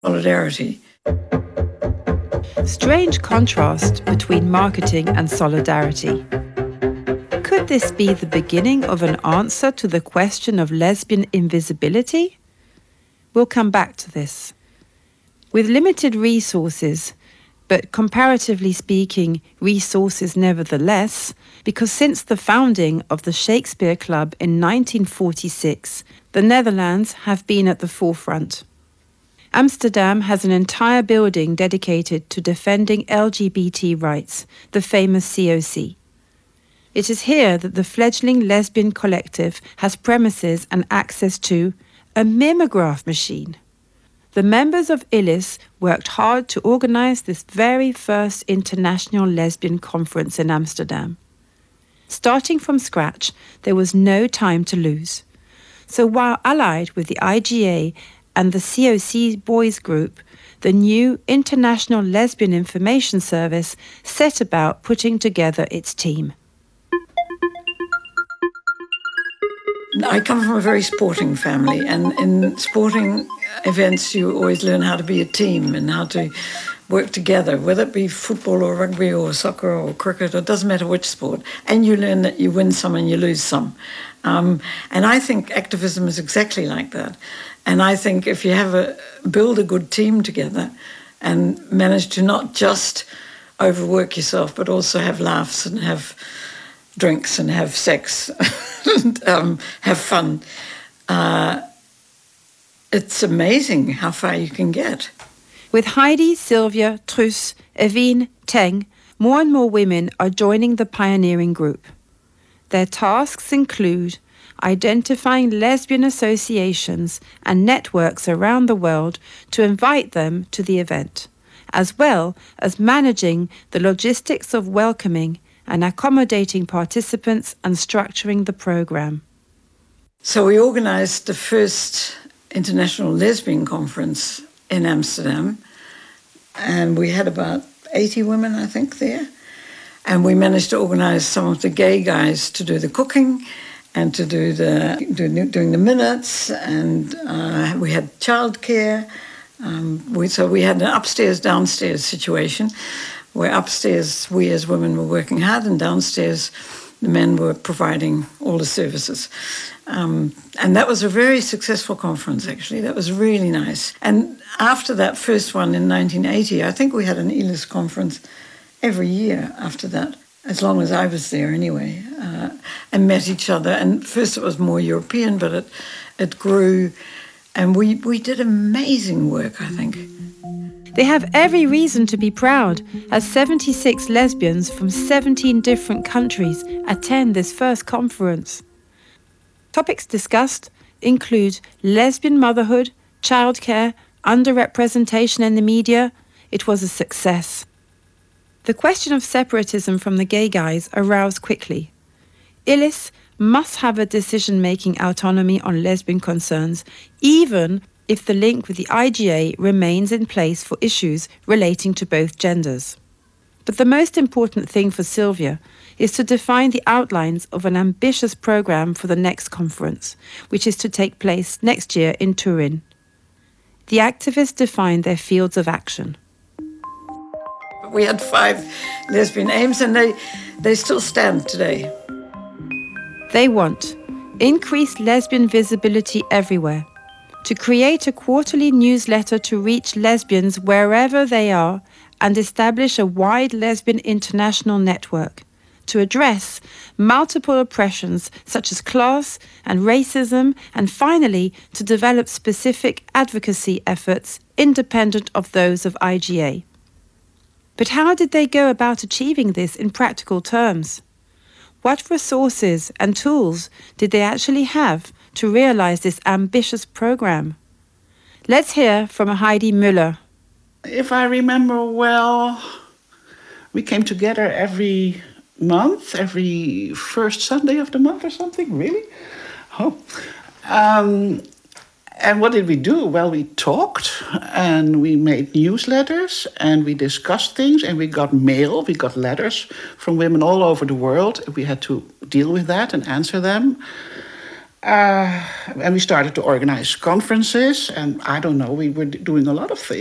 solidarity. Strange contrast between marketing and solidarity. Could this be the beginning of an answer to the question of lesbian invisibility? We'll come back to this. With limited resources, but comparatively speaking, resources nevertheless, because since the founding of the Shakespeare Club in 1946, the Netherlands have been at the forefront. Amsterdam has an entire building dedicated to defending LGBT rights, the famous COC. It is here that the fledgling lesbian collective has premises and access to a mimeograph machine. The members of ILLIS worked hard to organise this very first international lesbian conference in Amsterdam. Starting from scratch, there was no time to lose. So while allied with the IGA and the COC Boys Group, the new International Lesbian Information Service set about putting together its team. I come from a very sporting family, and in sporting events you always learn how to be a team and how to work together, whether it be football or rugby or soccer or cricket, it doesn't matter which sport. And you learn that you win some and you lose some. And I think activism is exactly like that. And I think if you build a good team together and manage to not just overwork yourself, but also have laughs and have drinks and have sex and have fun, it's amazing how far you can get. With Heidi, Sylvia, Truus, Evine, Teng, more and more women are joining the pioneering group. Their tasks include identifying lesbian associations and networks around the world to invite them to the event, as well as managing the logistics of welcoming and accommodating participants and structuring the program. So we organised the first International Lesbian Conference in Amsterdam, and we had about 80 women, I think, there. And we managed to organise some of the gay guys to do the cooking and to do doing the minutes, and we had childcare. So we had an upstairs-downstairs situation, where upstairs we as women were working hard, and downstairs the men were providing all the services. And that was a very successful conference, actually. That was really nice. And after that first one in 1980, I think we had an ILLIS conference every year after that, as long as I was there anyway, and met each other. And first it was more European, but it grew. And we did amazing work, I think. They have every reason to be proud, as 76 lesbians from 17 different countries attend this first conference. Topics discussed include lesbian motherhood, childcare, underrepresentation in the media. It was a success. The question of separatism from the gay guys aroused quickly. ILLIS must have a decision-making autonomy on lesbian concerns, even if the link with the IGA remains in place for issues relating to both genders. But the most important thing for Sylvia is to define the outlines of an ambitious program for the next conference, which is to take place next year in Turin. The activists defined their fields of action. We had 5 lesbian aims, and they still stand today. They want increased lesbian visibility everywhere, to create a quarterly newsletter to reach lesbians wherever they are and establish a wide lesbian international network, to address multiple oppressions such as class and racism, and finally to develop specific advocacy efforts independent of those of IGA. But how did they go about achieving this in practical terms? What resources and tools did they actually have to realize this ambitious program? Let's hear from Heidi Müller. If I remember well, we came together every month, every first Sunday of the month or something, really? Oh. And what did we do? Well, we talked and we made newsletters and we discussed things, and we got mail, we got letters from women all over the world. We had to deal with that and answer them. And we started to organize conferences, and I don't know, we were doing a lot of things.